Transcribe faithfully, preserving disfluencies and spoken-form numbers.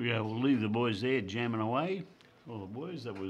We uh, will leave the boys there jamming away. Well, boys, that was